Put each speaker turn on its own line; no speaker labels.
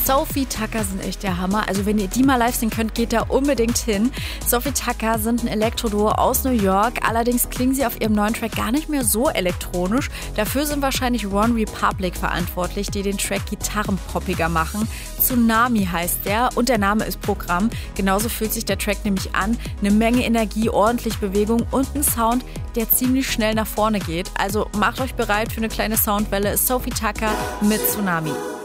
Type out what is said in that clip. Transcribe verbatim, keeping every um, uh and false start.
Sophie Tucker sind echt der Hammer. Also wenn ihr die mal live sehen könnt, geht da unbedingt hin. Sophie Tucker sind ein Elektroduo aus New York. Allerdings klingen sie auf ihrem neuen Track gar nicht mehr so elektronisch. Dafür sind wahrscheinlich One Republic verantwortlich, die den Track gitarrenpoppiger machen. Tsunami heißt der und der Name ist Programm. Genauso fühlt sich der Track nämlich an. Eine Menge Energie, ordentlich Bewegung und ein Sound, der ziemlich schnell nach vorne geht. Also macht euch bereit für eine kleine Soundwelle. Sophie Tucker mit Tsunami.